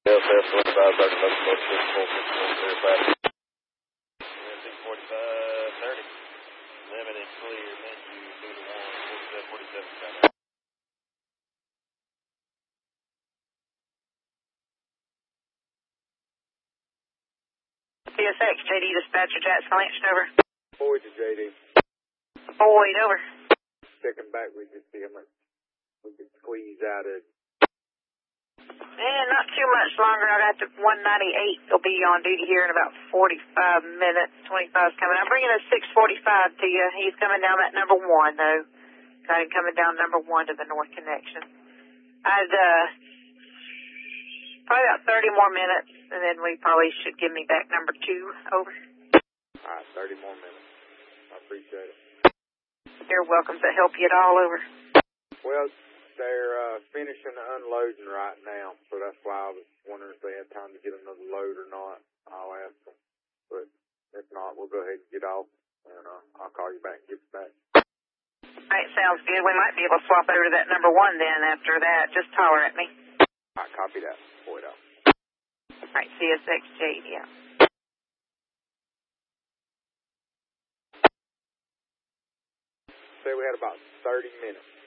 LFS 25, back to Buffalo, 645, 645, 30. Limited clear, menu 2 to 1, 47, 47, coming out. CSX, JD dispatcher, Jackson Lynch, over. Boyd to JD. Boyd, over. Checking back, we just see how much we can squeeze out of it. Not too much longer. I got to 198. They'll be on duty here in about 45 minutes. 25's coming. I'm bringing a 645 to you. He's coming down that number 1, though. Got him coming down number 1 to the north connection. I'd, probably about 30 more minutes, and then we probably should give me back number 2. Over. All right, 30 more minutes. I appreciate it. You're welcome. To help you at all. Over. Well, they're finishing the unloading right now, so that's why I was wondering if they had time to get another load or not. I'll ask them. But if not, we'll go ahead and get off, and I'll call you back and get you back. All right, sounds good. We might be able to swap over to that number 1 then after that. Just holler at me. All right, copy that. Boyd out. All right, CSX JD out. Say we had about 30 minutes.